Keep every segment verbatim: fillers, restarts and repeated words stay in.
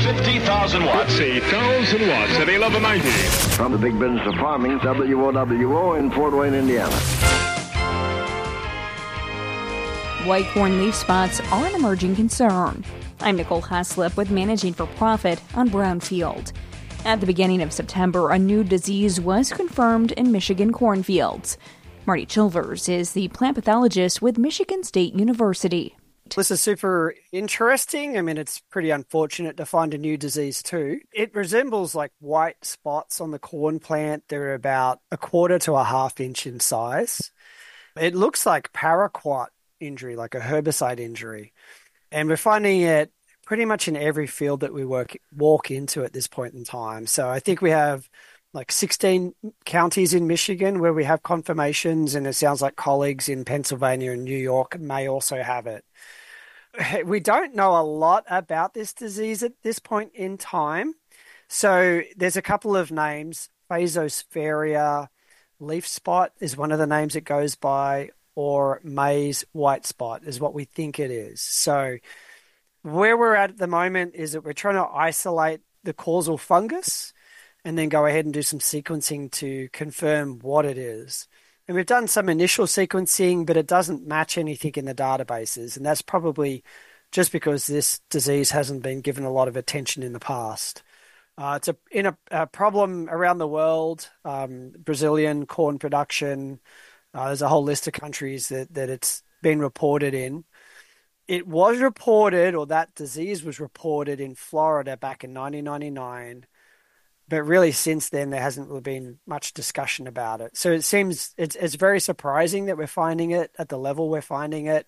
fifty thousand watts. fifty thousand watts at eleven ninety. From the big business of farming, W O W O in Fort Wayne, Indiana. White corn leaf spots are an emerging concern. I'm Nicole Haslip with Managing for Profit on Brownfield. At the beginning of September, a new disease was confirmed in Michigan cornfields. Marty Chilvers is the plant pathologist with Michigan State University. This is super interesting. I mean, it's pretty unfortunate to find a new disease too. It resembles like white spots on the corn plant. They're about a quarter to a half inch in size. It looks like paraquat injury, like a herbicide injury. And we're finding it pretty much in every field that we work walk into at this point in time. So I think we have like sixteen counties in Michigan where we have confirmations, and it sounds like colleagues in Pennsylvania and New York may also have it. We don't know a lot about this disease at this point in time. So there's a couple of names. Phaseosphaeria leaf spot is one of the names it goes by, or maize white spot is what we think it is. So where we're at at the moment is that we're trying to isolate the causal fungus and then go ahead and do some sequencing to confirm what it is. And we've done some initial sequencing, but it doesn't match anything in the databases. And that's probably just because this disease hasn't been given a lot of attention in the past. Uh, it's a, in a, a problem around the world, um, Brazilian corn production. Uh, there's a whole list of countries that, that it's been reported in. It was reported, or that disease was reported in Florida back in nineteen ninety-nine. But really, since then, there hasn't really been much discussion about it. So it seems it's it's very surprising that we're finding it at the level we're finding it.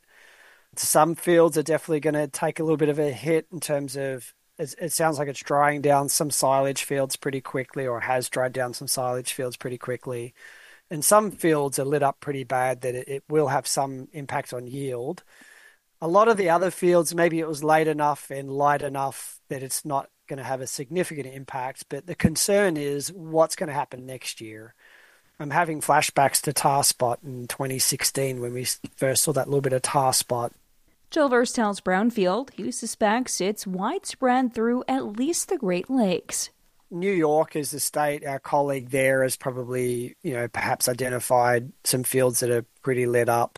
Some fields are definitely going to take a little bit of a hit in terms of, it, it sounds like it's drying down some silage fields pretty quickly, or has dried down some silage fields pretty quickly. And some fields are lit up pretty bad that it, it will have some impact on yield. A lot of the other fields, maybe it was late enough and light enough that it's not going to have a significant impact, but the concern is what's going to happen next year. I'm having flashbacks to tar spot in twenty sixteen when we first saw that little bit of tar spot. Chilvers tells Brownfield he suspects it's widespread through at least the Great Lakes. New York is the state. Our colleague there has probably, you know, perhaps identified some fields that are pretty lit up.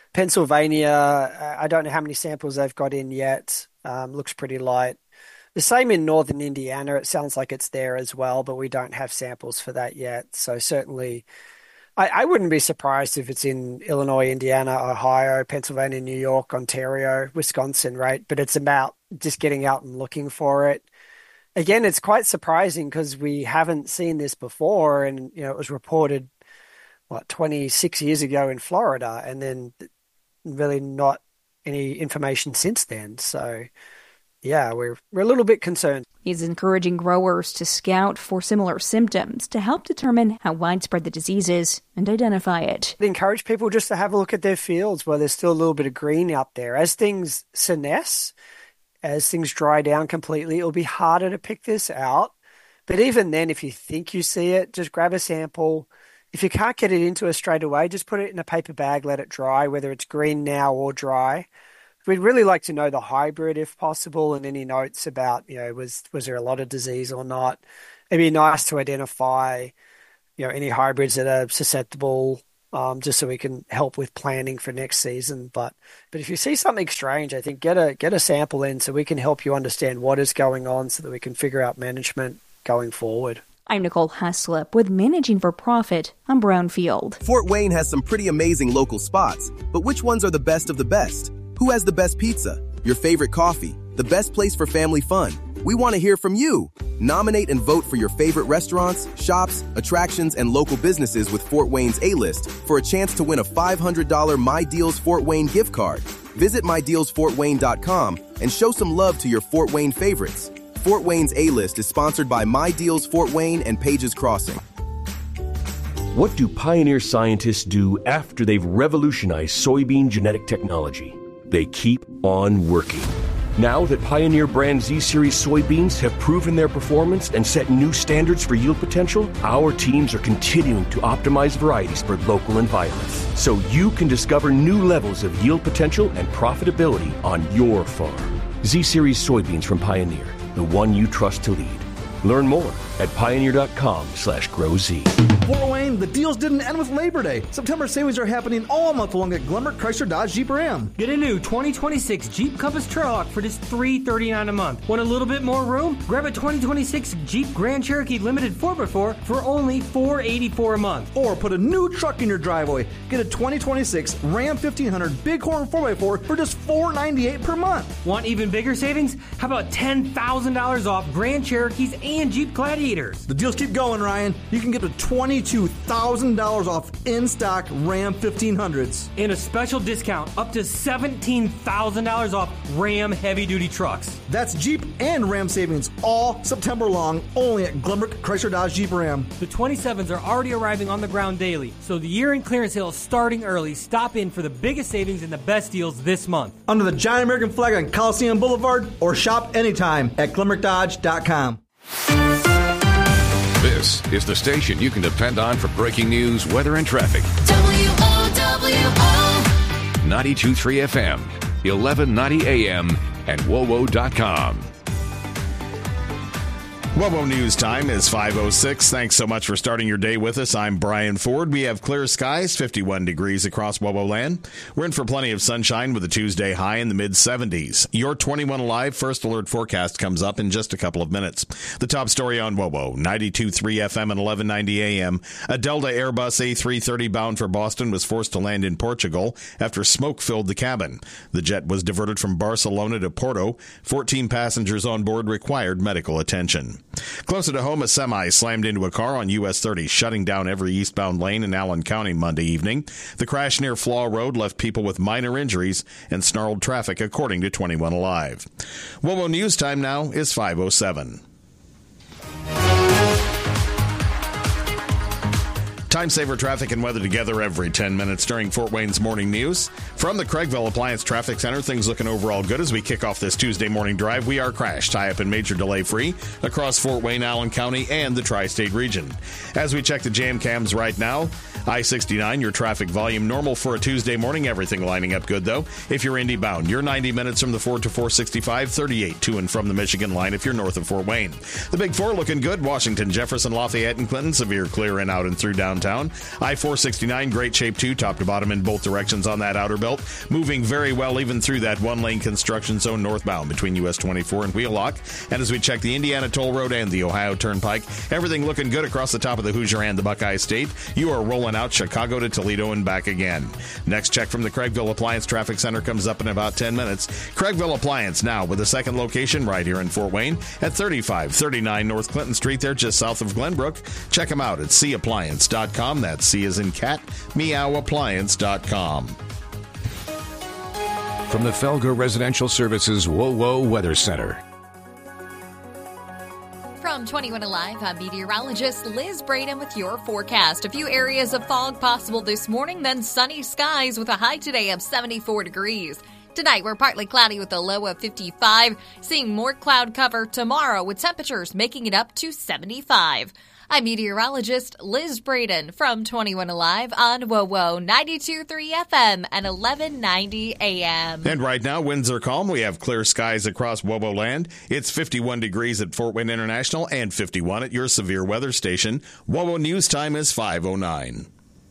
Pennsylvania, I don't know how many samples they've got in yet. Um, looks pretty light. The same in northern Indiana. It sounds like it's there as well, but we don't have samples for that yet. So certainly, I, I wouldn't be surprised if it's in Illinois, Indiana, Ohio, Pennsylvania, New York, Ontario, Wisconsin, right? But it's about just getting out and looking for it. Again, it's quite surprising because we haven't seen this before, and you know it was reported what twenty-six years ago in Florida, and then really not any information since then. So, yeah, we're we're a little bit concerned. He's encouraging growers to scout for similar symptoms to help determine how widespread the disease is and identify it. I encourage people just to have a look at their fields where there's still a little bit of green out there. As things senesce, as things dry down completely, it'll be harder to pick this out. But even then, if you think you see it, just grab a sample. If you can't get it into it straight away, just put it in a paper bag, let it dry, whether it's green now or dry. We'd really like to know the hybrid if possible, and any notes about, you know, was was there a lot of disease or not. It'd be nice to identify, you know, any hybrids that are susceptible, um, just so we can help with planning for next season. But but if you see something strange, I think get a get a sample in so we can help you understand what is going on so that we can figure out management going forward. I'm Nicole Haslip with Managing for Profit on Brownfield. Fort Wayne has some pretty amazing local spots, but which ones are the best of the best? Who has the best pizza? Your favorite coffee? The best place for family fun? We want to hear from you. Nominate and vote for your favorite restaurants, shops, attractions, and local businesses with Fort Wayne's A-List for a chance to win a five hundred dollars My Deals Fort Wayne gift card. Visit my deals fort wayne dot com and show some love to your Fort Wayne favorites. Fort Wayne's A-List is sponsored by My Deals Fort Wayne and Pages Crossing. What do Pioneer scientists do after they've revolutionized soybean genetic technology? They keep on working. Now that Pioneer brand Z-Series soybeans have proven their performance and set new standards for yield potential, our teams are continuing to optimize varieties for local environments, so you can discover new levels of yield potential and profitability on your farm. Z-Series soybeans from Pioneer. the one you trust to lead. Learn more at pioneer.com slash growz. Fort Wayne, the deals didn't end with Labor Day. September savings are happening all month long at Glenbrook Chrysler Dodge Jeep Ram. Get a new twenty twenty-six Jeep Compass Trailhawk for just three hundred thirty-nine dollars a month. Want a little bit more room? Grab a twenty twenty-six Jeep Grand Cherokee Limited four by four for only four hundred eighty-four dollars a month. Or put a new truck in your driveway. Get a twenty twenty-six Ram fifteen hundred Bighorn four by four for just four hundred ninety-eight dollars per month. Want even bigger savings? How about ten thousand dollars off Grand Cherokees and Jeep Gladiators? The deals keep going, Ryan. You can get a twenty-two thousand dollars off in-stock Ram fifteen hundreds. And a special discount up to seventeen thousand dollars off Ram heavy-duty trucks. That's Jeep and Ram savings all September long, only at Glenbrook Chrysler Dodge Jeep Ram. The twenty-sevens are already arriving on the ground daily, so the year-end clearance sale is starting early. Stop in for the biggest savings and the best deals this month. Under the giant American flag on Coliseum Boulevard, or shop anytime at glenbrook dodge dot com. This is the station you can depend on for breaking news, weather, and traffic. W O W O ninety-two point three F M, eleven ninety A M, and W O W O dot com. W O W O News Time is five oh six. Thanks so much for starting your day with us. I'm Brian Ford. We have clear skies, fifty-one degrees across W O W O land. We're in for plenty of sunshine with a Tuesday high in the mid-seventies. Your twenty-one Alive First Alert forecast comes up in just a couple of minutes. The top story on W O W O, ninety-two point three F M and eleven ninety A M. A Delta Airbus A three thirty bound for Boston was forced to land in Portugal after smoke filled the cabin. The jet was diverted from Barcelona to Porto. fourteen passengers on board required medical attention. Closer to home, a semi slammed into a car on U S thirty, shutting down every eastbound lane in Allen County Monday evening. The crash near Flaw Road left people with minor injuries and snarled traffic, according to twenty-one Alive. W O W O News Time now is five oh seven. Time saver traffic and weather together every ten minutes during Fort Wayne's morning news. From the Craigville Appliance Traffic Center, things looking overall good as we kick off this Tuesday morning drive. We are crash, tie-up, and major delay-free across Fort Wayne, Allen County, and the tri-state region. As we check the jam cams right now, I sixty-nine, your traffic volume normal for a Tuesday morning. Everything lining up good, though. If you're Indy bound, you're ninety minutes from the Ford to four sixty-five, thirty-eight to and from the Michigan line if you're north of Fort Wayne. The Big Four looking good. Washington, Jefferson, Lafayette, and Clinton, severe clear in out and through downtown. I four sixty-nine, great shape too, top to bottom in both directions on that outer belt. Moving very well even through that one-lane construction zone northbound between U S twenty-four and Wheelock. And as we check the Indiana Toll Road and the Ohio Turnpike, everything looking good across the top of the Hoosier and the Buckeye State. You are rolling out Chicago to Toledo and back again. Next check from the Craigville Appliance Traffic Center comes up in about ten minutes. Craigville Appliance now with a second location right here in Fort Wayne at thirty-five thirty-nine North Clinton Street there just south of Glenbrook. Check them out at c appliance dot com. That's C as in cat, meow appliance dot com. From the Felger Residential Services W O W O Weather Center. From twenty-one Alive, I'm meteorologist Liz Braden with your forecast. A few areas of fog possible this morning, then sunny skies with a high today of seventy-four degrees. Tonight, we're partly cloudy with a low of fifty-five, seeing more cloud cover tomorrow with temperatures making it up to seventy-five. I'm meteorologist Liz Braden from twenty-one Alive on W O W O ninety-two point three F M and eleven ninety A M. And right now, winds are calm. We have clear skies across W O W O land. It's fifty-one degrees at Fort Wayne International and fifty-one at your severe weather station. W O W O News Time is five oh nine.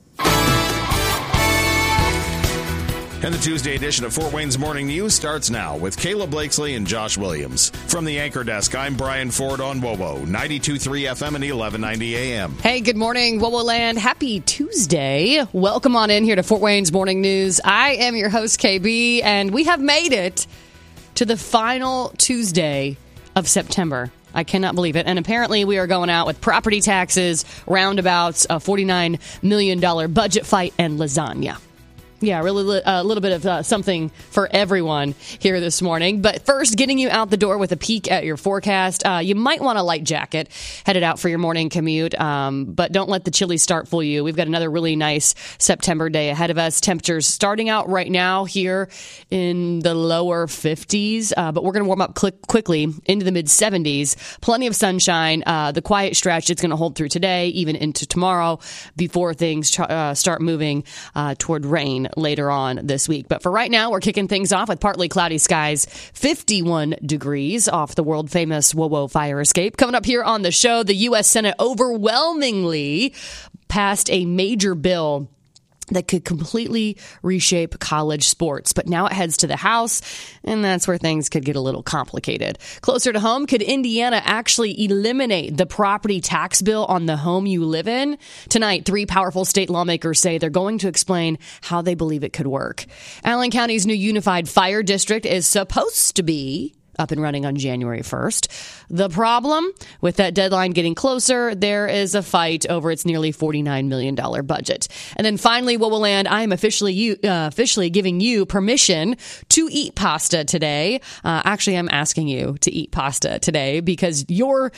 And the Tuesday edition of Fort Wayne's Morning News starts now with Kayla Blakesley and Josh Williams. From the Anchor Desk, I'm Brian Ford on W O W O ninety-two point three F M and eleven ninety A M. Hey, good morning, W O W O land. Happy Tuesday. Welcome on in here to Fort Wayne's Morning News. I am your host, K B, and we have made it to the final Tuesday of September. I cannot believe it. And apparently we are going out with property taxes, roundabouts, a forty-nine million dollars budget fight, and lasagna. Yeah, really a little bit of uh, something for everyone here this morning. But first, getting you out the door with a peek at your forecast. Uh, you might want a light jacket headed out for your morning commute, um, but don't let the chilly start fool you. We've got another really nice September day ahead of us. Temperatures starting out right now here in the lower fifties, uh, but we're going to warm up cl- quickly into the mid-seventies. Plenty of sunshine. Uh, the quiet stretch it's going to hold through today, even into tomorrow, before things tr- uh, start moving uh, toward rain later on this week. But for right now, we're kicking things off with partly cloudy skies, fifty-one degrees off the world-famous WoWo fire escape. Coming up here on the show, the U S Senate overwhelmingly passed a major bill that could completely reshape college sports. But now it heads to the House, and that's where things could get a little complicated. Closer to home, could Indiana actually eliminate the property tax bill on the home you live in? Tonight, three powerful state lawmakers say they're going to explain how they believe it could work. Allen County's new unified fire district is supposed to be up and running on January first. The problem, with that deadline getting closer, there is a fight over its nearly forty-nine million dollars budget. And then finally, what will land, I am officially you, uh, officially giving you permission to eat pasta today. Uh, actually, I'm asking you to eat pasta today because your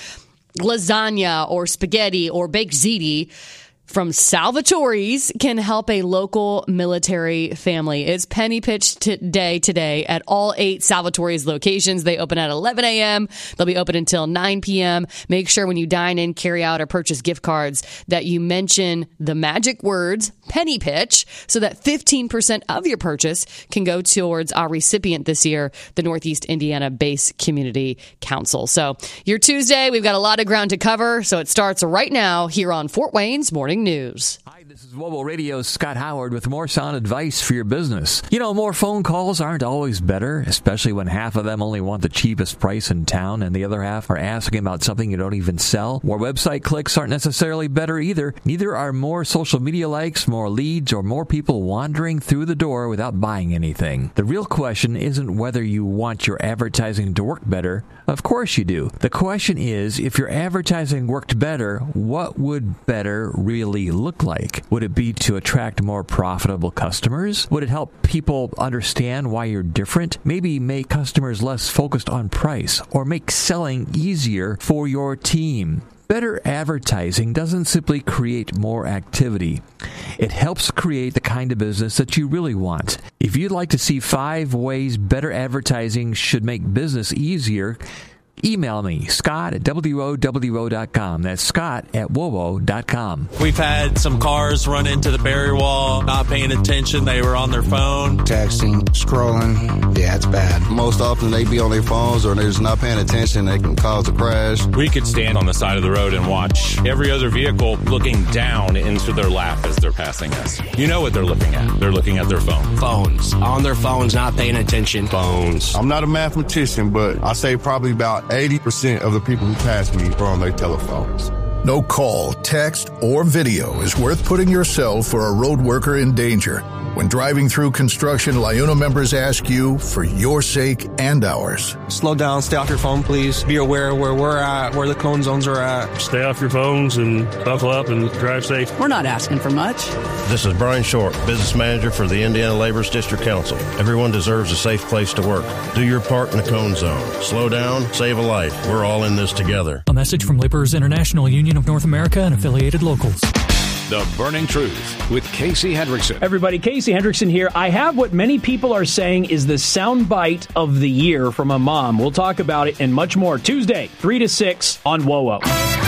lasagna or spaghetti or baked ziti from Salvatore's can help a local military family. It's penny pitch today today at all eight Salvatore's locations. They open at eleven a.m. They'll be open until nine p.m. Make sure when you dine in, carry out, or purchase gift cards that you mention the magic words penny pitch so that fifteen percent of your purchase can go towards our recipient this year, the Northeast Indiana Base Community Council. So your Tuesday, we've got a lot of ground to cover, so it starts right now here on Fort Wayne's Morning News. Hi, this is WoWo Radio's Scott Howard with more sound advice for your business. You know, more phone calls aren't always better, especially when half of them only want the cheapest price in town and the other half are asking about something you don't even sell. More website clicks aren't necessarily better either. Neither are more social media likes, more leads, or more people wandering through the door without buying anything. The real question isn't whether you want your advertising to work better. Of course you do. The question is, if your advertising worked better, what would better really look like? Would it be to attract more profitable customers? Would it help people understand why you're different? Maybe make customers less focused on price, or make selling easier for your team. Better advertising doesn't simply create more activity. It helps create the kind of business that you really want. If you'd like to see five ways better advertising should make business easier, email me, Scott at W O W O dot com. That's Scott at W O W O dot com. We've had some cars run into the barrier wall, not paying attention. They were on their phone. Texting, scrolling. Yeah, it's bad. Most often they be on their phones or they're just not paying attention. They can cause a crash. We could stand on the side of the road and watch every other vehicle looking down into their lap as they're passing us. You know what they're looking at. They're looking at their phone. Phones. On their phones, not paying attention. Phones. I'm not a mathematician, but I say probably about eighty percent of the people who pass me are on their telephones. No call, text, or video is worth putting yourself or a road worker in danger. When driving through construction, LIUNA members ask you for your sake and ours. Slow down, stay off your phone, please. Be aware where we're at, where the cone zones are at. Stay off your phones and buckle up and drive safe. We're not asking for much. This is Brian Short, business manager for the Indiana Laborers District Council. Everyone deserves a safe place to work. Do your part in the cone zone. Slow down, save a life. We're all in this together. A message from Laborers International Union of North America and affiliated locals. The Burning Truth with Casey Hendrickson. Everybody, Casey Hendrickson here. I have what many people are saying is the soundbite of the year from a mom. We'll talk about it and much more Tuesday, three to six on WoWo.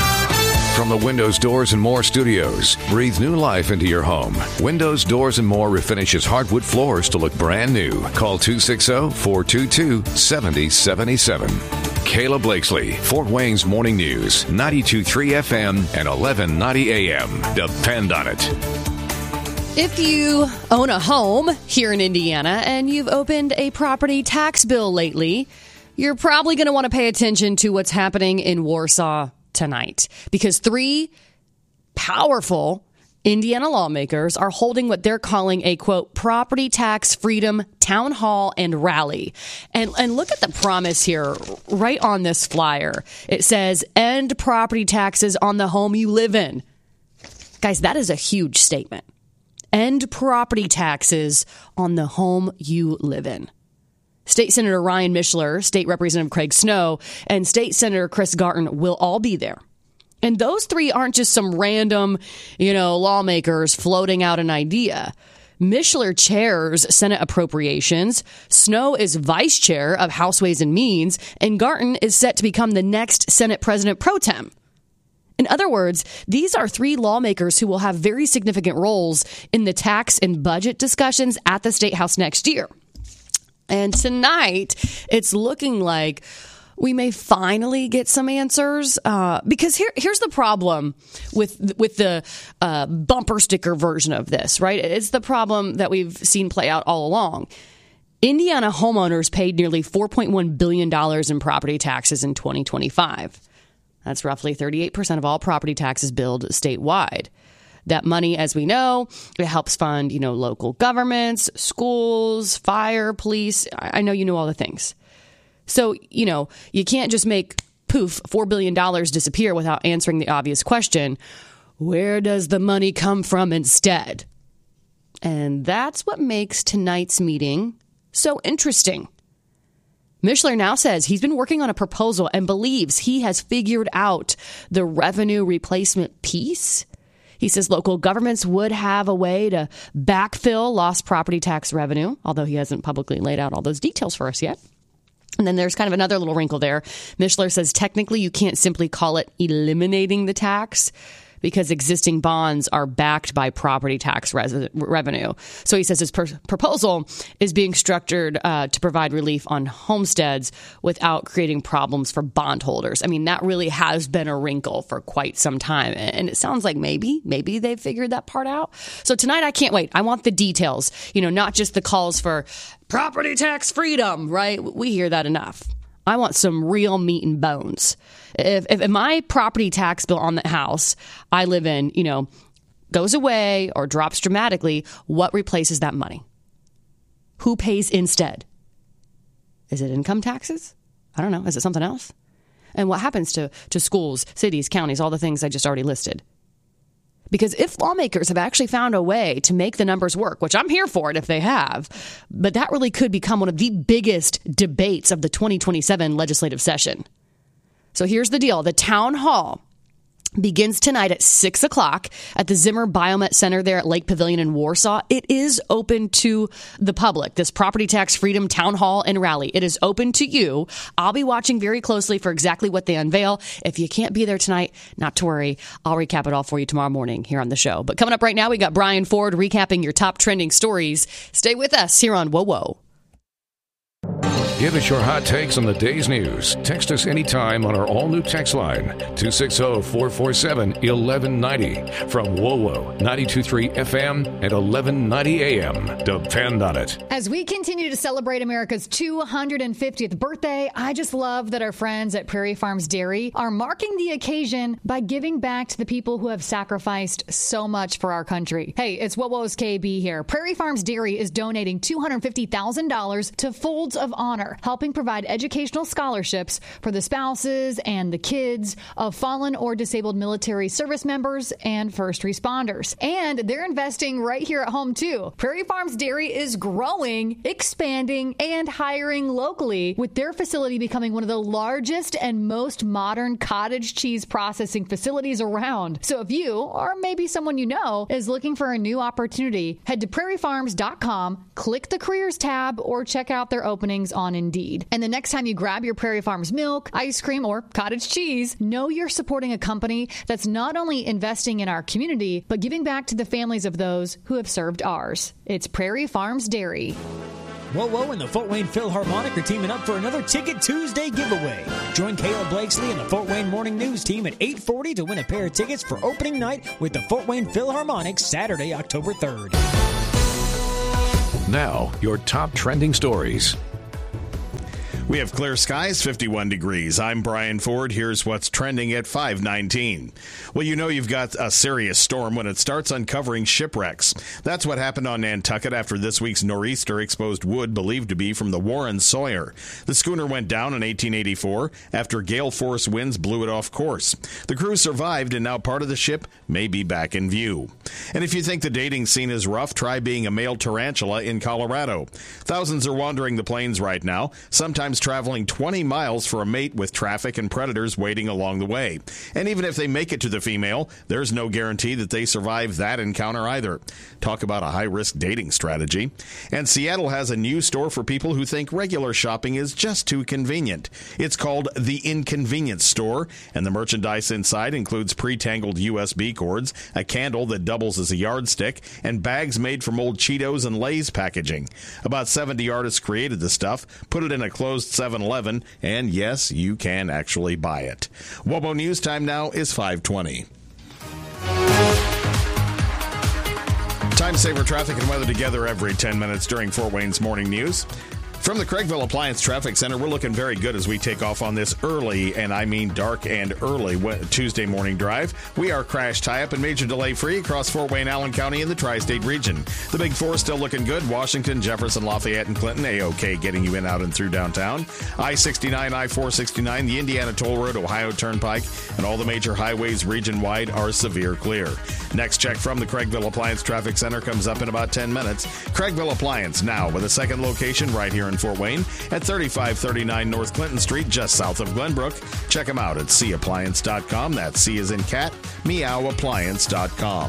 From the Windows, Doors, and More studios, breathe new life into your home. Windows, Doors, and More refinishes hardwood floors to look brand new. Call two six zero, four two two, seven zero seven seven. Kayla Blakesley, Fort Wayne's Morning News, ninety-two point three F M and eleven ninety A M. Depend on it. If you own a home here in Indiana and you've opened a property tax bill lately, you're probably going to want to pay attention to what's happening in Warsaw tonight, because three powerful Indiana lawmakers are holding what they're calling a, quote, property tax freedom town hall and rally. And and look at the promise here right on this flyer. It says, end property taxes on the home you live in. Guys, that is a huge statement. End property taxes on the home you live in. State Senator Ryan Mishler, State Representative Craig Snow, and State Senator Chris Garton will all be there. And those three aren't just some random, you know, lawmakers floating out an idea. Mishler chairs Senate Appropriations, Snow is vice chair of House Ways and Means, and Garton is set to become the next Senate President pro tem. In other words, these are three lawmakers who will have very significant roles in the tax and budget discussions at the State House next year. And tonight, it's looking like we may finally get some answers, uh, because here, here's the problem with with the uh, bumper sticker version of this, right? It's the problem that we've seen play out all along. Indiana homeowners paid nearly four point one billion dollars in property taxes in twenty twenty-five. That's roughly thirty-eight percent of all property taxes billed statewide. That money, as we know, it helps fund, you know, local governments, schools, fire, police. I know you know all the things. So, you know, you can't just make, poof, four billion dollars disappear without answering the obvious question, where does the money come from instead? And that's what makes tonight's meeting so interesting. Mishler now says he's been working on a proposal and believes he has figured out the revenue replacement piece. He says local governments would have a way to backfill lost property tax revenue, although he hasn't publicly laid out all those details for us yet. And then there's kind of another little wrinkle there. Mishler says technically you can't simply call it eliminating the tax because existing bonds are backed by property tax res- revenue. So he says his per- proposal is being structured uh, to provide relief on homesteads without creating problems for bondholders. I mean, that really has been a wrinkle for quite some time. And it sounds like maybe, maybe they've figured that part out. So tonight, I can't wait. I want the details, you know, not just the calls for property tax freedom, right? We hear that enough. I want some real meat and bones. If, if my property tax bill on the house I live in, you know, goes away or drops dramatically, what replaces that money? Who pays instead? Is it income taxes? I don't know. Is it something else? And what happens to, to schools, cities, counties, all the things I just already listed? Because if lawmakers have actually found a way to make the numbers work, which I'm here for it if they have, but that really could become one of the biggest debates of the twenty twenty-seven legislative session. So here's the deal. The town hall begins tonight at six o'clock at the Zimmer Biomet Center there at Lake Pavilion in Warsaw. It is open to the public, this property tax freedom town hall and rally. It is open to you. I'll be watching very closely for exactly what they unveil. If you can't be there tonight, not to worry. I'll recap it all for you tomorrow morning here on the show. But coming up right now, we got Brian Ford recapping your top trending stories. Stay with us here on Whoa Whoa. Give us your hot takes on the day's news. Text us anytime on our all-new text line, two six zero, four four seven, one one nine zero. From W O W O, ninety-two point three F M and eleven ninety A M. Depend on it. As we continue to celebrate America's two hundred fiftieth birthday, I just love that our friends at Prairie Farms Dairy are marking the occasion by giving back to the people who have sacrificed so much for our country. Hey, it's W O W O's K B here. Prairie Farms Dairy is donating two hundred fifty thousand dollars to Folds of Honor, helping provide educational scholarships for the spouses and the kids of fallen or disabled military service members and first responders. And they're investing right here at home, too. Prairie Farms Dairy is growing, expanding, and hiring locally, with their facility becoming one of the largest and most modern cottage cheese processing facilities around. So if you, or maybe someone you know, is looking for a new opportunity, head to prairie farms dot com, click the careers tab, or check out their openings on Indeed. And the next time you grab your Prairie Farms milk, ice cream, or cottage cheese, know you're supporting a company that's not only investing in our community, but giving back to the families of those who have served ours. It's Prairie Farms Dairy. Whoa Whoa and the Fort Wayne Philharmonic are teaming up for another Ticket Tuesday giveaway. Join Caleb Blakesley and the Fort Wayne Morning News team at eight forty to win a pair of tickets for opening night with the Fort Wayne Philharmonic Saturday, October third. Now, your top trending stories. We have clear skies, fifty-one degrees. I'm Brian Ford. Here's what's trending at five nineteen. Well, you know you've got a serious storm when it starts uncovering shipwrecks. That's what happened on Nantucket after this week's nor'easter exposed wood believed to be from the Warren Sawyer. The schooner went down in eighteen eighty-four after gale force winds blew it off course. The crew survived, and now part of the ship may be back in view. And if you think the dating scene is rough, try being a male tarantula in Colorado. Thousands are wandering the plains right now, sometimes traveling twenty miles for a mate with traffic and predators waiting along the way. And even if they make it to the female, there's no guarantee that they survive that encounter either. Talk about a high-risk dating strategy. And Seattle has a new store for people who think regular shopping is just too convenient. It's called The Inconvenience Store, and the merchandise inside includes pre-tangled U S B cords, a candle that doubles as a yardstick, and bags made from old Cheetos and Lay's packaging. About seventy artists created the stuff, put it in a closed seven eleven, and yes, you can actually buy it. WOBO News Time now is five twenty. Time saver traffic and weather together every ten minutes during Fort Wayne's morning news. From the Craigville Appliance Traffic Center, we're looking very good as we take off on this early, and I mean dark and early, Tuesday morning drive. We are crash tie-up and major delay-free across Fort Wayne, Allen County, and the Tri-State region. The Big Four still looking good. Washington, Jefferson, Lafayette, and Clinton, A-OK, getting you in, out, and through downtown. I sixty-nine, I four sixty-nine, the Indiana Toll Road, Ohio Turnpike, and all the major highways region-wide are severe clear. Next check from the Craigville Appliance Traffic Center comes up in about ten minutes. Craigville Appliance now with a second location right here in Fort Wayne at thirty-five thirty-nine North Clinton Street, just south of Glenbrook. Check them out at c appliance dot com. That's C as in cat, meow appliance dot com.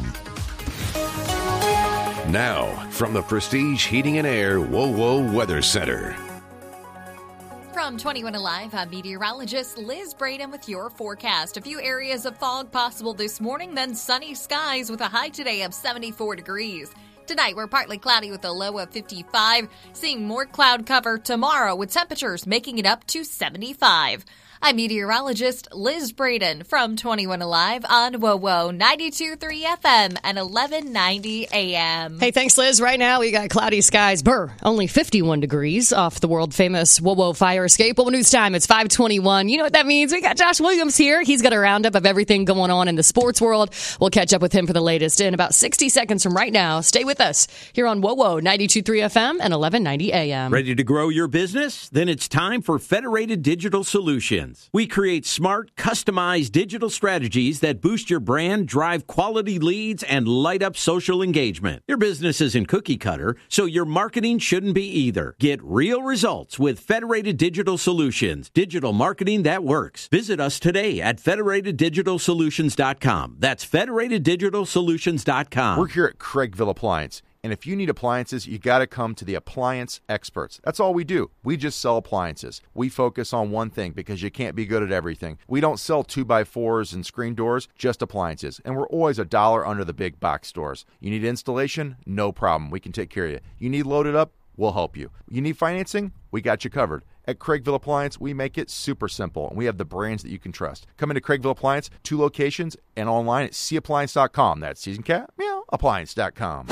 Now, from the Prestige Heating and Air WOWO Weather Center. From twenty-one Alive, I'm meteorologist Liz Braden with your forecast. A few areas of fog possible this morning, then sunny skies with a high today of seventy-four degrees. Tonight, we're partly cloudy with a low of fifty-five, seeing more cloud cover tomorrow with temperatures making it up to seventy-five. I'm meteorologist Liz Braden from twenty-one Alive on WOWO ninety-two point three F M and eleven ninety A M. Hey, thanks, Liz. Right now, we got cloudy skies. Burr, only fifty-one degrees off the world-famous WOWO fire escape. WOWO News Time, it's five twenty-one. You know what that means? We got Josh Williams here. He's got a roundup of everything going on in the sports world. We'll catch up with him for the latest in about sixty seconds from right now. Stay with us here on WOWO ninety-two point three F M and eleven ninety A M. Ready to grow your business? Then it's time for Federated Digital Solutions. We create smart, customized digital strategies that boost your brand, drive quality leads, and light up social engagement. Your business isn't cookie cutter, so your marketing shouldn't be either. Get real results with Federated Digital Solutions, digital marketing that works. Visit us today at federated digital solutions dot com. That's federated digital solutions dot com. We're here at Craigville Appliance. And if you need appliances, you got to come to the appliance experts. That's all we do. We just sell appliances. We focus on one thing because you can't be good at everything. We don't sell two by fours and screen doors, just appliances. And we're always a dollar under the big box stores. You need installation? No problem. We can take care of you. You need loaded up? We'll help you. You need financing? We got you covered. At Craigville Appliance, we make it super simple, and we have the brands that you can trust. Come into Craigville Appliance, two locations, and online at c appliance dot com. That's season cat, meow, appliance dot com.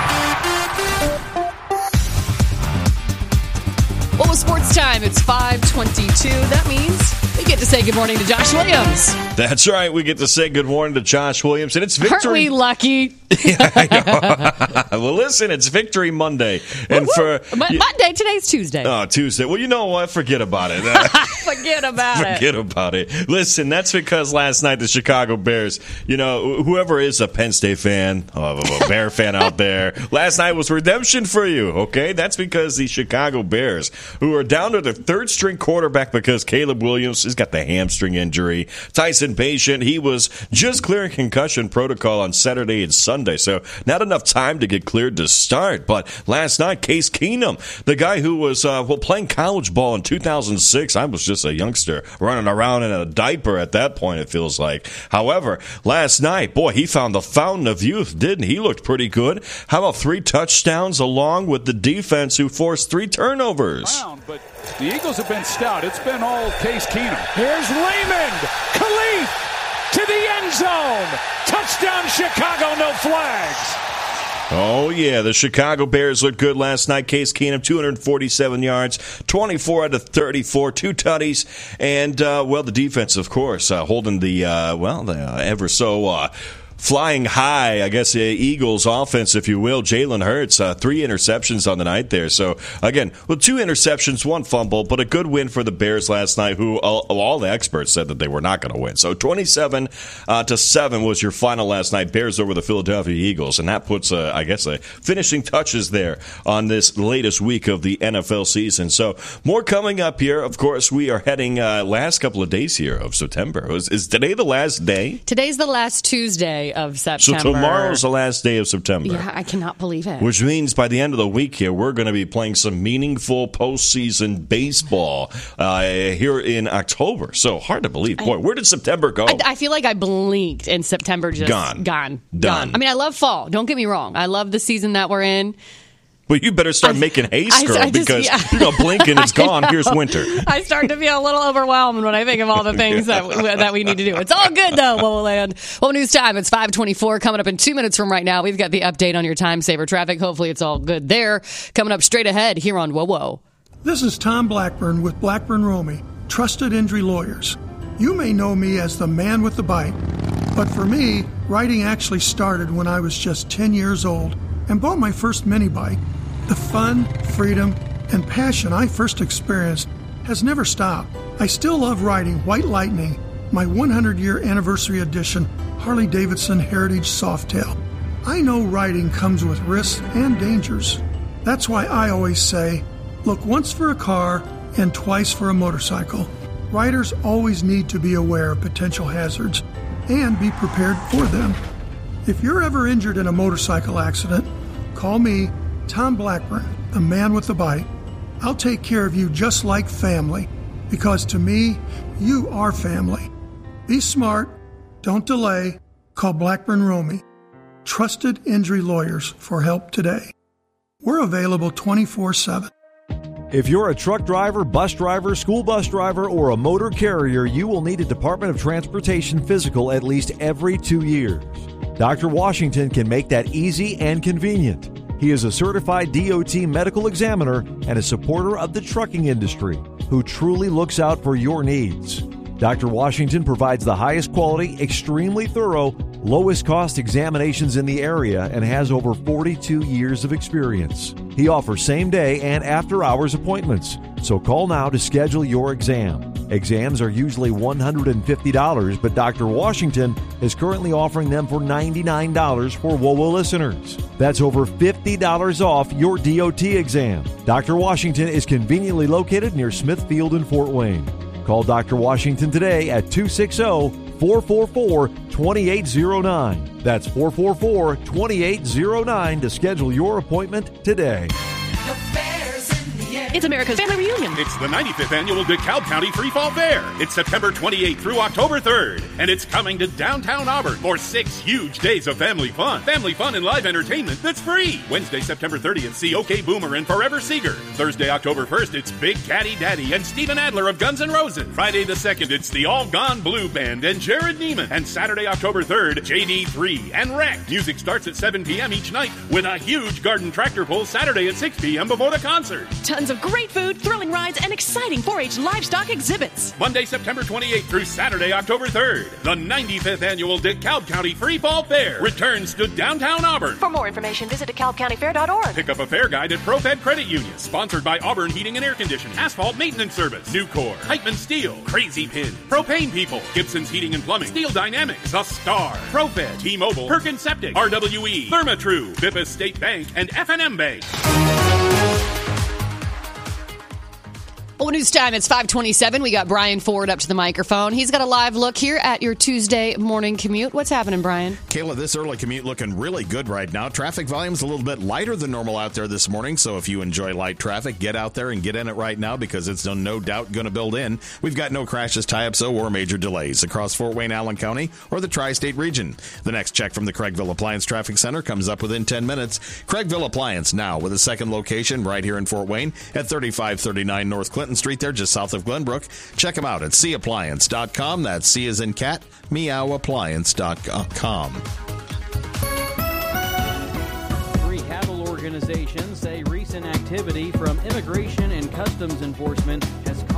Well, with sports time, it's five twenty-two. That means we get to say good morning to Josh Williams. That's right. We get to say good morning to Josh Williams. And it's victory. Aren't we lucky? Yeah, I know. Well, listen, it's Victory Monday. And Woo-hoo. for But Monday, today's Tuesday. Oh, Tuesday. Well, you know what? Forget about it. Forget about it. Forget about it. Listen, that's because last night the Chicago Bears, you know, whoever is a Penn State fan, oh, a Bear fan out there, last night was redemption for you, okay? That's because the Chicago Bears, who are down to their third string quarterback because Caleb Williams has got the hamstring injury. Tyson Patient, he was just clearing concussion protocol on Saturday and Sunday, so not enough time to get cleared to start. But last night, Case Keenum, the guy who was uh, well playing college ball in two thousand six, I was just a youngster running around in a diaper at that point, it feels like. However, last night, boy, he found the fountain of youth, didn't he? He looked pretty good. How about three touchdowns along with the defense who forced three turnovers? But the Eagles have been stout. It's been all Case Keenum. Here's Raymond. Khalif to the end zone. Touchdown Chicago, no flags. Oh, yeah, the Chicago Bears looked good last night. Case Keenum, two hundred forty-seven yards, twenty-four out of thirty-four, two tutties. And, uh, well, the defense, of course, uh, holding the, uh, well, the uh, ever so uh, flying high, I guess, uh, Eagles offense, if you will. Jalen Hurts, uh, three interceptions on the night there. So, again, well, two interceptions, one fumble, but a good win for the Bears last night, who all, all the experts said that they were not going to win. So, twenty-seven uh, to seven was your final last night. Bears over the Philadelphia Eagles, and that puts, uh, I guess, uh, finishing touches there on this latest week of the N F L season. So, more coming up here. Of course, we are heading uh, last couple of days here of September. Is, is today the last day? Today's the last Tuesday of September. So tomorrow's the last day of September. Yeah, I cannot believe it. Which means by the end of the week here, we're going to be playing some meaningful postseason baseball uh, here in October. So hard to believe. Boy, where did September go? I, I feel like I blinked and September just gone. Gone. Done. Gone. I mean, I love fall. Don't get me wrong. I love the season that we're in. But you better start I, making haste, girl, I, I just, because yeah. you're going to blink and it's gone. Here's winter. I start to feel a little overwhelmed when I think of all the things that that we need to do. It's all good, though, Whoa Land. Well, news time. It's five twenty-four. Coming up in two minutes from right now, we've got the update on your time saver traffic. Hopefully it's all good there. Coming up straight ahead here on Whoa Whoa. This is Tom Blackburn with Blackburn Romey, Trusted Injury Lawyers. You may know me as the man with the bite, but for me, writing actually started when I was just ten years old and bought my first mini bike. The fun, freedom, and passion I first experienced has never stopped. I still love riding White Lightning, my one hundred year anniversary edition Harley-Davidson Heritage Softail. I know riding comes with risks and dangers. That's why I always say, look once for a car and twice for a motorcycle. Riders always need to be aware of potential hazards and be prepared for them. If you're ever injured in a motorcycle accident, call me, Tom Blackburn, the man with the bite. I'll take care of you just like family, because to me, you are family. Be smart, don't delay, call Blackburn Romey. Trusted Injury Lawyers for help today. We're available twenty-four seven. If you're a truck driver, bus driver, school bus driver, or a motor carrier, you will need a Department of Transportation physical at least every two years. Doctor Washington can make that easy and convenient. He is a certified D O T medical examiner and a supporter of the trucking industry who truly looks out for your needs. Doctor Washington provides the highest quality, extremely thorough, lowest cost examinations in the area and has over forty-two years of experience. He offers same-day and after-hours appointments, so call now to schedule your exam. Exams are usually one hundred fifty dollars, but Doctor Washington is currently offering them for ninety-nine dollars for W O W O listeners. That's over fifty dollars off your D O T exam. Doctor Washington is conveniently located near Smithfield and Fort Wayne. Call Doctor Washington today at two six zero, four four four, two eight zero nine. That's four four four, two eight zero nine to schedule your appointment today. It's America's Family Reunion. It's the ninety-fifth annual DeKalb County Free Fall Fair. It's September twenty-eighth through October third, and it's coming to downtown Auburn for six huge days of family fun. Family fun and live entertainment that's free. Wednesday, September thirtieth, see OK Boomer and Forever Seeger. Thursday, October first, it's Big Caddy Daddy and Steven Adler of Guns N' Roses. Friday the second, it's the All Gone Blue Band and Jared Neiman. And Saturday, October third, J D three and Wreck. Music starts at seven p.m. each night with a huge garden tractor pull Saturday at six p.m. before the concert. Tons of great food, thrilling rides, and exciting four H livestock exhibits. Monday, September twenty-eighth through Saturday, October third. The ninety-fifth annual DeKalb County Free Fall Fair returns to downtown Auburn. For more information, visit DeKalb County Fair dot org. Pick up a fair guide at ProFed Credit Union. Sponsored by Auburn Heating and Air Conditioning, Asphalt Maintenance Service, Nucor, Heitman Steel, Crazy Pin, Propane People, Gibson's Heating and Plumbing, Steel Dynamics, The Star, ProFed, T-Mobile, Perkins Septic, R W E, Therma-Tru, Bippa State Bank, and F and M Bank. Well, news time. It's five twenty-seven. We got Brian Ford up to the microphone. He's got a live look here at your Tuesday morning commute. What's happening, Brian? Kayla, this early commute looking really good right now. Traffic volume's a little bit lighter than normal out there this morning, so if you enjoy light traffic, get out there and get in it right now because it's no doubt going to build in. We've got no crashes, tie-ups, or major delays across Fort Wayne, Allen County, or the Tri-State region. The next check from the Craigville Appliance Traffic Center comes up within ten minutes. Craigville Appliance now with a second location right here in Fort Wayne at thirty-five thirty-nine North Clinton Street there, just south of Glenbrook. Check them out at C appliance dot com. That's C as in cat, meow appliance dot com. Three cattle organizations say recent activity from Immigration and Customs Enforcement has